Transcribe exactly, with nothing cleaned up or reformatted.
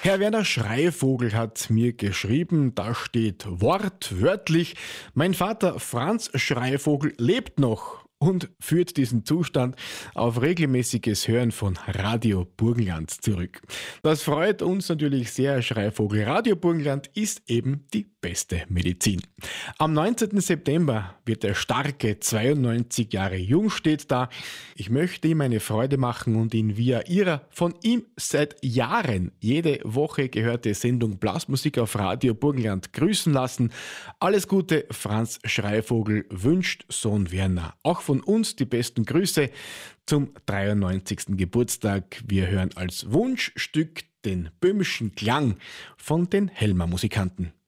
Herr Werner Schreivogel hat mir geschrieben, da steht wortwörtlich, mein Vater Franz Schreivogel lebt noch und führt diesen Zustand auf regelmäßiges Hören von Radio Burgenland zurück. Das freut uns natürlich sehr, Herr Schreivogel. Radio Burgenland ist eben die beste Medizin. Am neunzehnten September wird der starke zweiundneunzig Jahre jung steht da. Ich möchte ihm eine Freude machen und ihn via ihrer von ihm seit Jahren jede Woche gehörte Sendung Blasmusik auf Radio Burgenland grüßen lassen. Alles Gute, Franz Schreivogel wünscht Sohn Werner. Auch von uns die besten Grüße zum dreiundneunzigsten Geburtstag. Wir hören als Wunschstück den böhmischen Klang von den Helmer Musikanten.